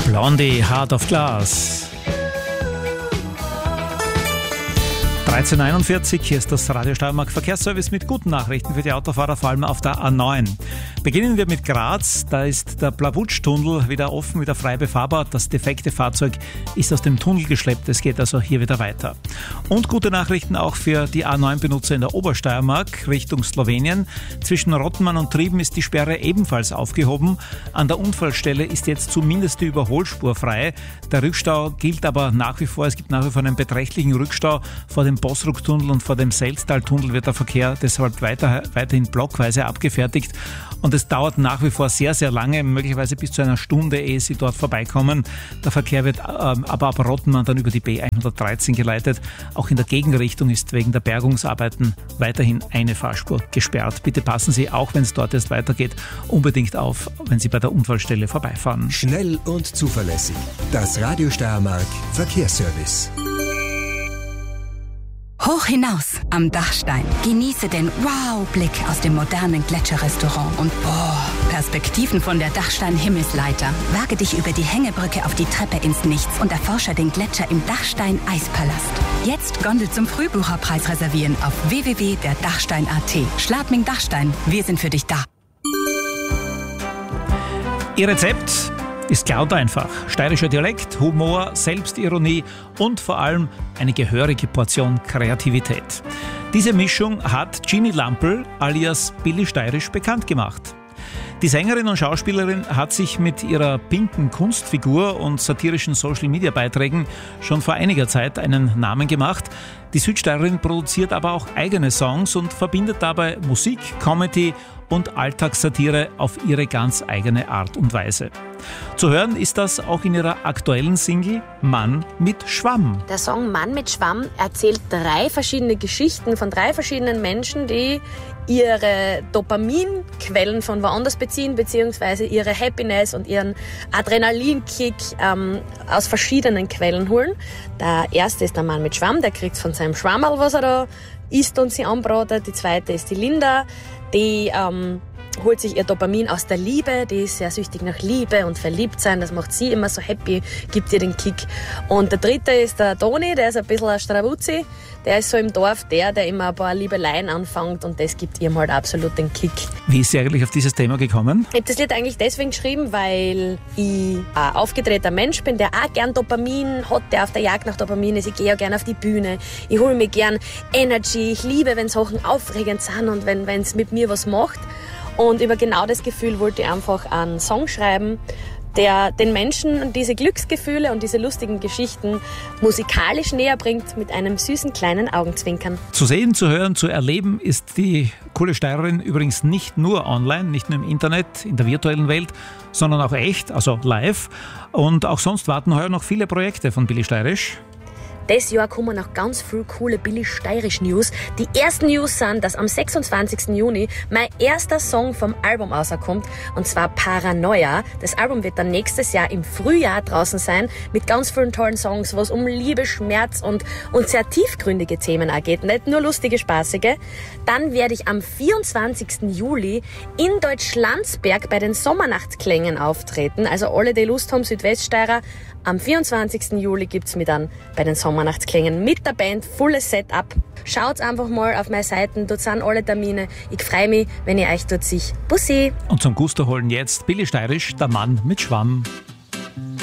Blondie, Heart of Glass. 13.41 hier ist das Radio Steiermark Verkehrsservice mit guten Nachrichten für die Autofahrer, vor allem auf der A9. Beginnen wir mit Graz, da ist der Plawutsch-Tunnel wieder offen, wieder frei befahrbar. Das defekte Fahrzeug ist aus dem Tunnel geschleppt, es geht also hier wieder weiter. Und gute Nachrichten auch für die A9-Benutzer in der Obersteiermark Richtung Slowenien. Zwischen Rottmann und Trieben ist die Sperre ebenfalls aufgehoben. An der Unfallstelle ist jetzt zumindest die Überholspur frei. Der Rückstau gilt aber nach wie vor, es gibt nach wie vor einen beträchtlichen Rückstau vor dem Bosruck-Tunnel und vor dem Selztal-Tunnel wird der Verkehr deshalb weiterhin blockweise abgefertigt. Und es dauert nach wie vor sehr, sehr lange, möglicherweise bis zu einer Stunde, ehe Sie dort vorbeikommen. Der Verkehr wird aber ab Rottmann dann über die B113 geleitet. Auch in der Gegenrichtung ist wegen der Bergungsarbeiten weiterhin eine Fahrspur gesperrt. Bitte passen Sie, auch wenn es dort erst weitergeht, unbedingt auf, wenn Sie bei der Unfallstelle vorbeifahren. Schnell und zuverlässig. Das Radio Steiermark Verkehrsservice. Hoch hinaus am Dachstein. Genieße den Wow-Blick aus dem modernen Gletscherrestaurant und Perspektiven von der Dachstein-Himmelsleiter. Wage dich über die Hängebrücke auf die Treppe ins Nichts und erforsche den Gletscher im Dachstein-Eispalast. Jetzt Gondel zum Frühbucherpreis reservieren auf www.derdachstein.at. Schladming Dachstein, wir sind für dich da. Ihr Rezept ist klar und einfach. Steirischer Dialekt, Humor, Selbstironie und vor allem eine gehörige Portion Kreativität. Diese Mischung hat Ginny Lampl alias Billy Steirisch bekannt gemacht. Die Sängerin und Schauspielerin hat sich mit ihrer pinken Kunstfigur und satirischen Social-Media-Beiträgen schon vor einiger Zeit einen Namen gemacht. Die Südsteirerin produziert aber auch eigene Songs und verbindet dabei Musik, Comedy und Alltagssatire auf ihre ganz eigene Art und Weise. Zu hören ist das auch in ihrer aktuellen Single Mann mit Schwamm. Der Song Mann mit Schwamm erzählt 3 verschiedene Geschichten von 3 verschiedenen Menschen, die ihre Dopaminquellen von woanders beziehen, beziehungsweise ihre Happiness und ihren Adrenalinkick aus verschiedenen Quellen holen. Der erste ist der Mann mit Schwamm, der kriegt von seinem Schwammerl, was er da isst und sie anbratet. Die zweite ist die Linda, die holt sich ihr Dopamin aus der Liebe, die ist sehr süchtig nach Liebe und Verliebtsein, das macht sie immer so happy, gibt ihr den Kick. Und der dritte ist der Toni, der ist ein bisschen ein Stravuzzi, der ist so im Dorf der immer ein paar Liebeleien anfängt und das gibt ihm halt absolut den Kick. Wie ist sie eigentlich auf dieses Thema gekommen? Ich habe das Lied eigentlich deswegen geschrieben, weil ich ein aufgedrehter Mensch bin, der auch gern Dopamin hat, der auf der Jagd nach Dopamin ist. Ich gehe auch gern auf die Bühne, ich hole mir gern Energy, ich liebe, wenn Sachen aufregend sind und wenn es mit mir was macht. Und über genau das Gefühl wollte ich einfach einen Song schreiben, der den Menschen diese Glücksgefühle und diese lustigen Geschichten musikalisch näher bringt mit einem süßen kleinen Augenzwinkern. Zu sehen, zu hören, zu erleben ist die coole Steirerin übrigens nicht nur online, nicht nur im Internet, in der virtuellen Welt, sondern auch echt, also live. Und auch sonst warten heuer noch viele Projekte von Billy Steirisch. Das Jahr kommen noch ganz viele coole Billy Steirisch News. Die ersten News sind, dass am 26. Juni mein erster Song vom Album rauskommt, und zwar Paranoia. Das Album wird dann nächstes Jahr im Frühjahr draußen sein, mit ganz vielen tollen Songs, wo es um Liebe, Schmerz und sehr tiefgründige Themen auch geht, nicht nur lustige, spaßige. Dann werde ich am 24. Juli in Deutschlandsberg bei den Sommernachtsklängen auftreten. Also alle, die Lust haben, Südweststeirer, am 24. Juli gibt's mich dann bei den Sommernachtsklängen mit der Band, volles Setup. Schaut einfach mal auf meine Seiten, dort sind alle Termine. Ich freue mich, wenn ihr euch dort seht. Bussi! Und zum Gusto holen jetzt Billy Steirisch, der Mann mit Schwamm.